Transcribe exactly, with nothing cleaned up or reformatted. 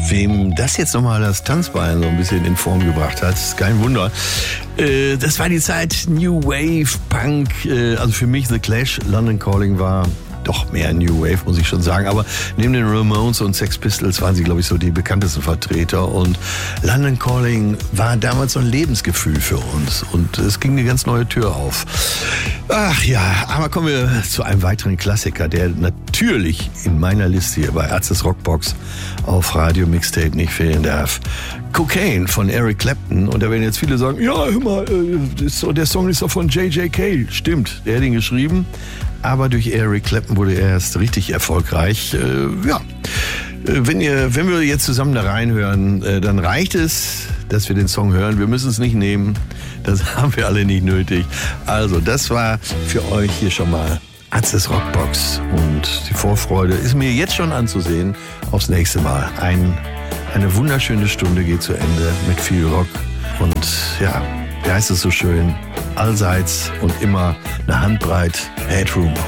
wem das jetzt nochmal das Tanzbein so ein bisschen in Form gebracht hat, ist kein Wunder. Äh, das war die Zeit New Wave, Punk, äh, also für mich The Clash, London Calling war doch mehr New Wave, muss ich schon sagen. Aber neben den Ramones und Sex Pistols waren sie, glaube ich, so die bekanntesten Vertreter. Und London Calling war damals so ein Lebensgefühl für uns. Und es ging eine ganz neue Tür auf. Ach ja, aber kommen wir zu einem weiteren Klassiker, der natürlich in meiner Liste hier bei Arztes Rockbox auf Radio Mixtape nicht fehlen darf. Cocaine von Eric Clapton. Und da werden jetzt viele sagen, ja, hör mal, der Song ist doch von J J Cale. Stimmt, der hat ihn geschrieben. Aber durch Eric Clapton wurde er erst richtig erfolgreich. Äh, ja, wenn, ihr, wenn wir jetzt zusammen da reinhören, äh, dann reicht es, dass wir den Song hören. Wir müssen es nicht nehmen. Das haben wir alle nicht nötig. Also, das war für euch hier schon mal Arztes Rockbox. Und die Vorfreude ist mir jetzt schon anzusehen aufs nächste Mal. Ein, eine wunderschöne Stunde geht zu Ende mit viel Rock. Und ja, wie heißt es so schön? Allseits und immer eine Handbreit Headroom.